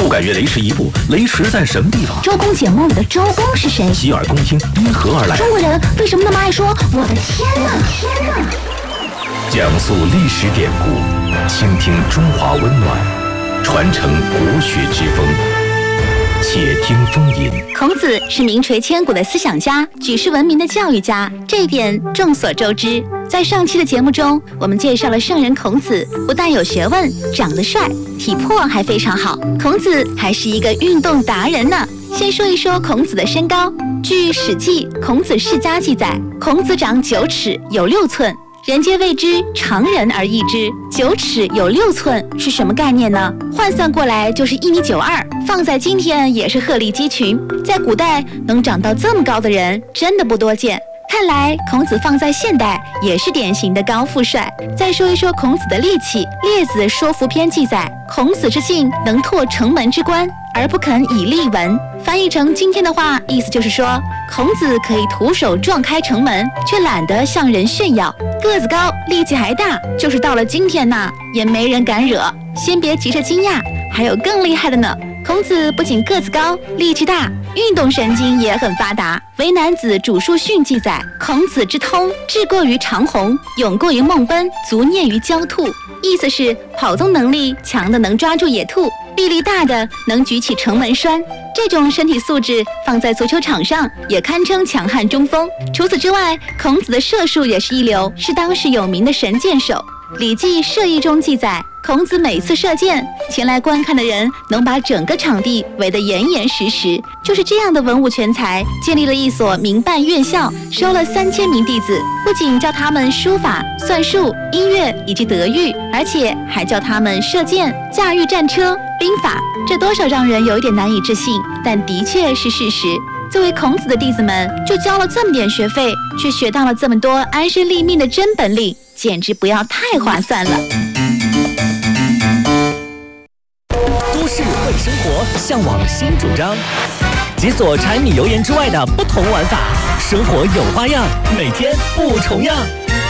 感觉雷池一步，雷池在什么地方？ 周公解梦里的周公是谁？ 洗耳恭听，因何而来？ 中国人为什么那么爱说我的天哪？ 讲述历史典故，倾听中华温暖，传承国学之风。且听风吟。 孔子是名垂千古的思想家，举世闻名的教育家，这一点众所周知。在上期的节目中，我们介绍了圣人孔子，不但有学问，长得帅，体魄还非常好。孔子还是一个运动达人呢。先说一说孔子的身高。据《史记·孔子世家》记载，孔子长9尺，有6寸。人皆谓之常人而异之，9尺有6寸是什么概念呢？换算过来就是1.92米，放在今天也是鹤立鸡群。在古代能长到这么高的人真的不多见。看来孔子放在现代也是典型的高富帅。再说一说孔子的力气，《列子·说服篇》记载，孔子之性能拓城门之关，而不肯以力闻。翻译成今天的话，意思就是说，孔子可以徒手撞开城门，却懒得向人炫耀。个子高，力气还大，就是到了今天呢，也没人敢惹。先别急着惊讶，还有更厉害的呢。孔子不仅个子高，力气大，运动神经也很发达。《为男子主述训》记载，孔子之通，志过于长虹，勇过于孟奔，足念于焦兔。意思是跑动能力强的能抓住野兔，臂力大的能举起城门栓。这种身体素质放在足球场上也堪称强悍中锋。除此之外，孔子的射术也是一流，是当时有名的神箭手。《礼记·射艺》中记载，孔子每次射箭，前来观看的人能把整个场地围得严严实实。就是这样的文武全才，建立了一所民办院校，收了3000名弟子，不仅教他们书法、算术、音乐以及德育，而且还教他们射箭、驾驭战车、兵法。这多少让人有一点难以置信，但的确是事实。作为孔子的弟子们，就交了这么点学费，却学到了这么多安身立命的真本领，简直不要太划算了。 都市会生活，向往新主张，解锁柴米油盐之外的不同玩法，生活有花样，每天不重样。